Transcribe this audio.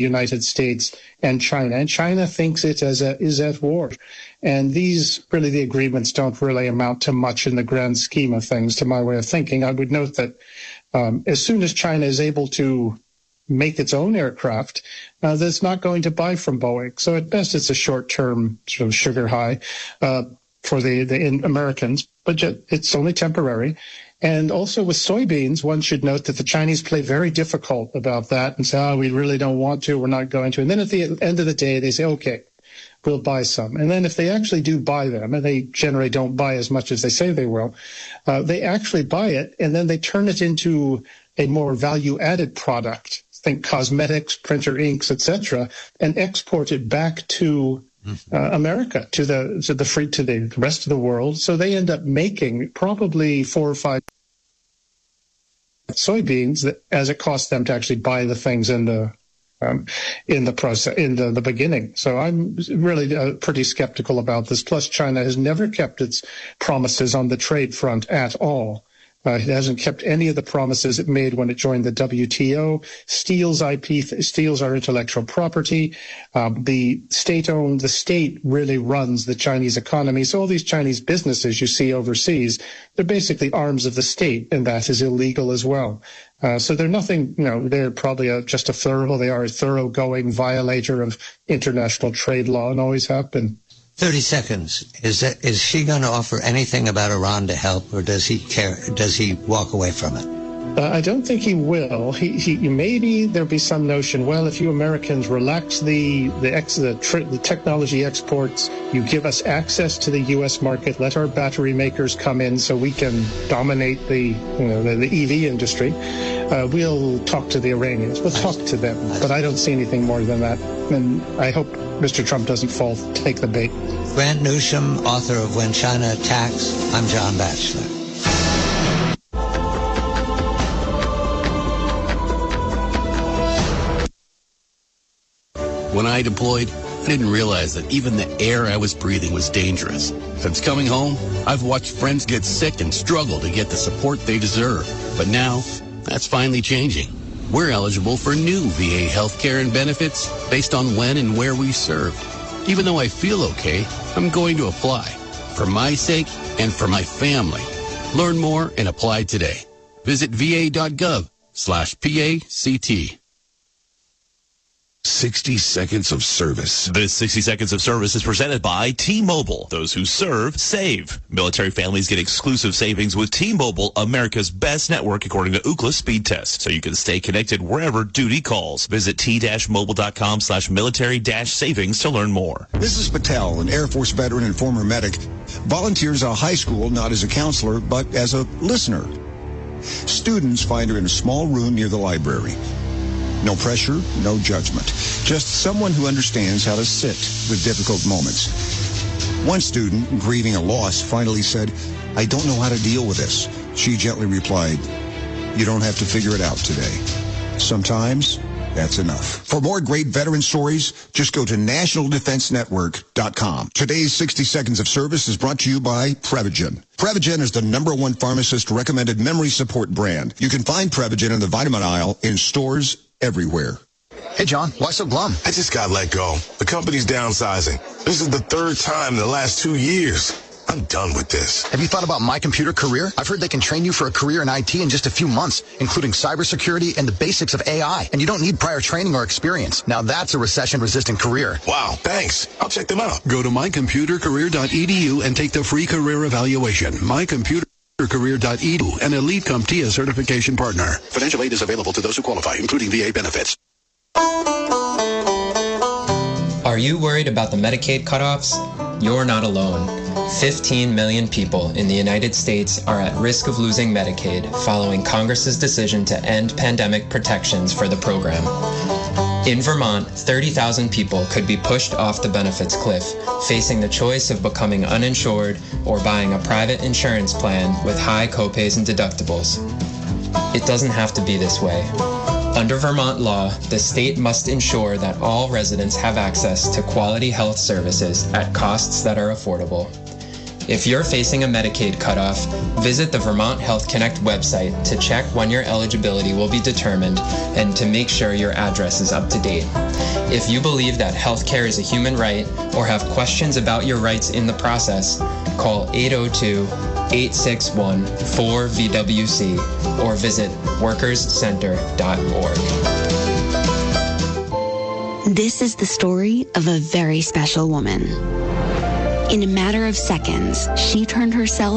United States and China thinks it is at war. And the agreements don't really amount to much in the grand scheme of things, to my way of thinking. I would note that as soon as China is able to make its own aircraft, that's not going to buy from Boeing. So at best, it's a short-term sort of sugar high for the Americans, but it's only temporary. And also with soybeans, one should note that the Chinese play very difficult about that and say, we really don't want to, we're not going to. And then at the end of the day, they say, okay, we'll buy some. And then if they actually do buy them, and they generally don't buy as much as they say they will, they actually buy it, and then they turn it into a more value-added product, think cosmetics, printer inks, etc., and export it back to America, to the rest of the world. So they end up making probably 4 or 5 soybeans as it costs them to actually buy the things in the process, in the beginning. So I'm really pretty skeptical about this. Plus, China has never kept its promises on the trade front at all. It hasn't kept any of the promises it made when it joined the WTO, steals IP, steals our intellectual property. The state really runs the Chinese economy. So all these Chinese businesses you see overseas, they're basically arms of the state, and that is illegal as well. So they're nothing, they're probably they are a thoroughgoing violator of international trade law and always have been. 30 seconds. Is she going to offer anything about Iran to help, or does he care? Does he walk away from it? I don't think he will. He maybe there'll be some notion. Well, if you Americans relax the technology exports, you give us access to the U.S. market. Let our battery makers come in so we can dominate the EV industry. We'll talk to the Iranians. We'll talk to them. But I don't see anything more than that. And I hope Mr. Trump doesn't take the bait. Grant Newsham, author of When China Attacks. I'm John Batchelor. When I deployed, I didn't realize that even the air I was breathing was dangerous. Since coming home, I've watched friends get sick and struggle to get the support they deserve. But now, that's finally changing. We're eligible for new VA healthcare and benefits based on when and where we served. Even though I feel okay, I'm going to apply. For my sake and for my family. Learn more and apply today. Visit va.gov/PACT. 60 Seconds of Service. This 60 Seconds of Service is presented by T-Mobile. Those who serve, save. Military families get exclusive savings with T-Mobile, America's best network according to Ookla speed test, so you can stay connected wherever duty calls. Visit t-mobile.com/military-savings to learn more. This is Patel, an Air Force veteran and former medic. Volunteers at a high school, not as a counselor, but as a listener. Students find her in a small room near the library. No pressure, no judgment. Just someone who understands how to sit with difficult moments. One student, grieving a loss, finally said, "I don't know how to deal with this." She gently replied, "You don't have to figure it out today. Sometimes that's enough." For more great veteran stories, just go to nationaldefensenetwork.com. Today's 60 Seconds of Service is brought to you by Prevagen. Prevagen is the #1 pharmacist-recommended memory support brand. You can find Prevagen in the vitamin aisle in stores everywhere. Hey, John, why so glum? I just got let go. The company's downsizing. This is the 3rd time in the last 2 years. I'm done with this. Have you thought about My Computer Career? I've heard they can train you for a career in IT in just a few months, including cybersecurity and the basics of AI. And you don't need prior training or experience. Now that's a recession-resistant career. Wow, thanks. I'll check them out. Go to mycomputercareer.edu and take the free career evaluation. mycomputercareer.edu, an elite CompTIA certification partner. Financial aid is available to those who qualify, including VA benefits. Are you worried about the Medicaid cutoffs? You're not alone. 15 million people in the United States are at risk of losing Medicaid following Congress's decision to end pandemic protections for the program. In Vermont, 30,000 people could be pushed off the benefits cliff, facing the choice of becoming uninsured or buying a private insurance plan with high copays and deductibles. It doesn't have to be this way. Under Vermont law, the state must ensure that all residents have access to quality health services at costs that are affordable. If you're facing a Medicaid cutoff, visit the Vermont Health Connect website to check when your eligibility will be determined and to make sure your address is up to date. If you believe that healthcare is a human right or have questions about your rights in the process, call 802-861-4VWC or visit workerscenter.org. This is the story of a very special woman. In a matter of seconds, she turned herself